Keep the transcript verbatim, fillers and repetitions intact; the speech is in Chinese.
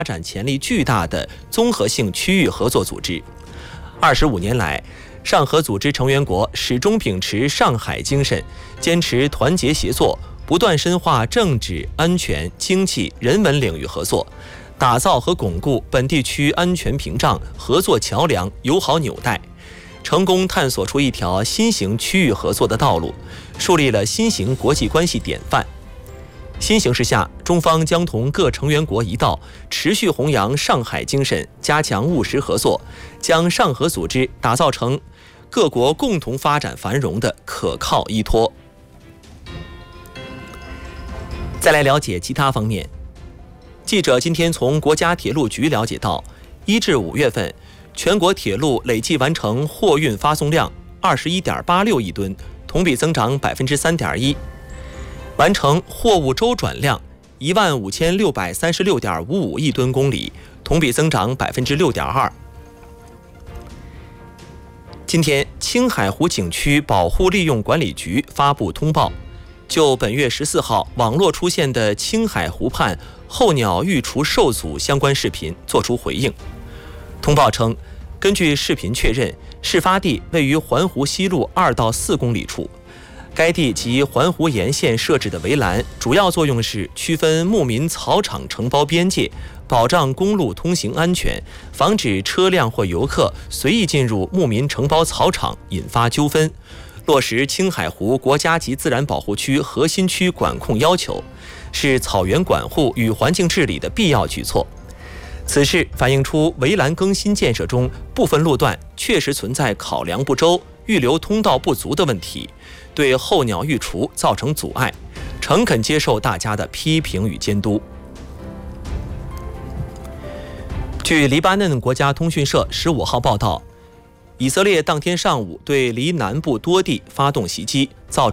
展潜力巨大的综合性区域合作组织。二十五年来，上合组织成员国始终秉持上海精神，坚持团结协作，不断深化政治、安全、经济、人文领域合作，打造和巩固本地区安全屏障、合作桥梁、友好纽带，成功探索出一条新型区域合作的道路，树立了新型国际关系典范。新形势下，中方将同各成员国一道，持续弘扬上海精神，加强务实合作，将上合组织打造成各国共同发展繁荣的可靠依托。再来了解其他方面，记者今天从国家铁路局了解到，一至五月份，全国铁路累计完成货运发送量二十一点八六亿吨，同比增长百分之三点一。完成货物周转量一万五千六百三十六点五五亿吨公里，同比增长百分之六点二。今天，青海湖景区保护利用管理局发布通报，就本月十四号网络出现的青海湖畔候鸟育雏受阻相关视频作出回应。通报称，根据视频确认，事发地位于环湖西路二到四公里处。该地及环湖沿线设置的围栏，主要作用是区分牧民草场承包边界，保障公路通行安全，防止车辆或游客随意进入牧民承包草场引发纠纷，落实青海湖国家级自然保护区核心区管控要求，是草原管护与环境治理的必要举措。此事反映出围栏更新建设中部分路段确实存在考量不周、预留通道不足的问题，对候鸟育雏造成阻碍，诚恳接受大家的批评与监督。据黎巴嫩国家通讯社十五号报道，以色列当天上午对黎南部多地发动袭击，造成